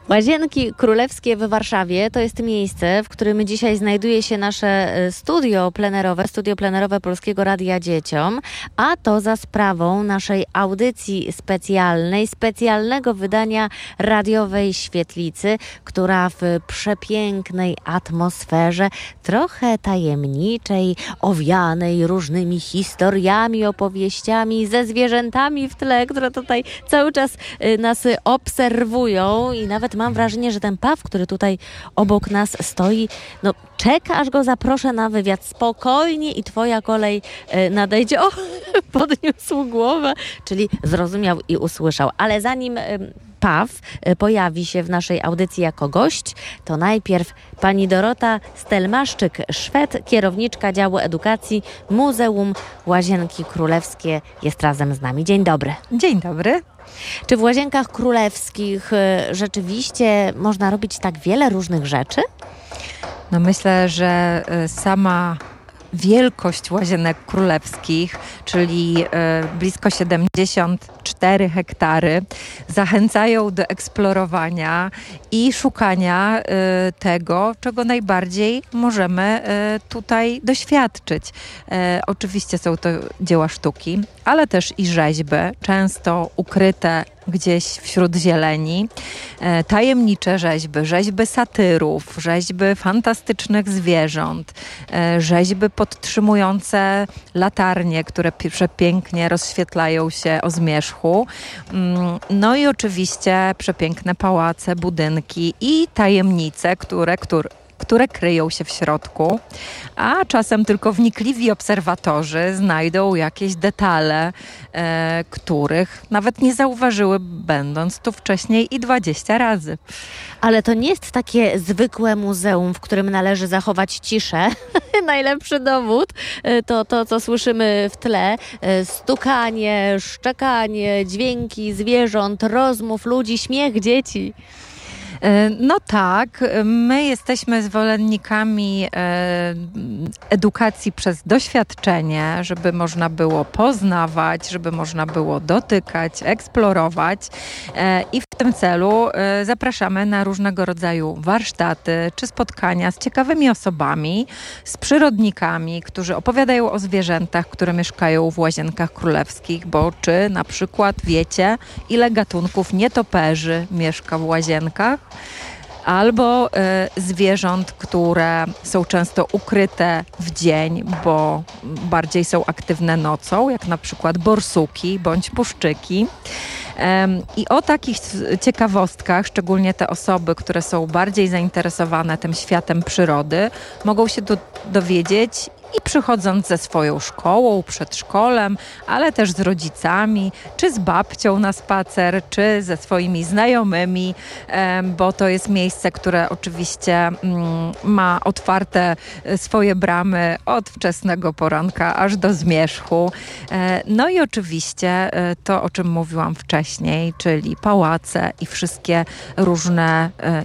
Łazienki Królewskie w Warszawie to jest miejsce, w którym dzisiaj znajduje się nasze studio plenerowe Polskiego Radia Dzieciom, a to za sprawą naszej audycji specjalnego wydania radiowej świetlicy, która w przepięknej atmosferze, trochę tajemniczej, owianej różnymi historiami, opowieściami, ze zwierzętami w tle, które tutaj cały czas nas obserwują i nawet mam wrażenie, że ten paw, który tutaj obok nas stoi, no czeka, aż go zaproszę na wywiad. Spokojnie i twoja kolej nadejdzie. O, podniósł głowę, czyli zrozumiał i usłyszał. Ale zanim paw pojawi się w naszej audycji jako gość, to najpierw pani Dorota Stelmaszczyk-Szwed, kierowniczka działu edukacji Muzeum Łazienki Królewskie, jest razem z nami. Dzień dobry. Dzień dobry. Czy w Łazienkach Królewskich rzeczywiście można robić tak wiele różnych rzeczy? No myślę, że sama wielkość Łazienek Królewskich, czyli blisko 74 hektary, zachęcają do eksplorowania i szukania tego, czego najbardziej możemy tutaj doświadczyć. Oczywiście są to dzieła sztuki, ale też i rzeźby, często ukryte gdzieś wśród zieleni, tajemnicze rzeźby satyrów, rzeźby fantastycznych zwierząt, rzeźby podtrzymujące latarnie, które przepięknie rozświetlają się o zmierzchu. No i oczywiście przepiękne pałace, budynki i tajemnice, które kryją się w środku, a czasem tylko wnikliwi obserwatorzy znajdą jakieś detale, których nawet nie zauważyły, będąc tu wcześniej i 20 razy. Ale to nie jest takie zwykłe muzeum, w którym należy zachować ciszę. Najlepszy dowód to, co słyszymy w tle. Stukanie, szczekanie, dźwięki zwierząt, rozmów ludzi, śmiech dzieci. No tak, my jesteśmy zwolennikami edukacji przez doświadczenie, żeby można było poznawać, żeby można było dotykać, eksplorować i w tym celu zapraszamy na różnego rodzaju warsztaty czy spotkania z ciekawymi osobami, z przyrodnikami, którzy opowiadają o zwierzętach, które mieszkają w Łazienkach Królewskich, bo czy na przykład wiecie, ile gatunków nietoperzy mieszka w Łazienkach? Albo zwierząt, które są często ukryte w dzień, bo bardziej są aktywne nocą, jak na przykład borsuki bądź puszczyki. I o takich ciekawostkach, szczególnie te osoby, które są bardziej zainteresowane tym światem przyrody, mogą się dowiedzieć i przychodząc ze swoją szkołą, przedszkolem, ale też z rodzicami, czy z babcią na spacer, czy ze swoimi znajomymi, bo to jest miejsce, które oczywiście ma otwarte swoje bramy od wczesnego poranka aż do zmierzchu. No i oczywiście to, o czym mówiłam wcześniej, czyli pałace i wszystkie różne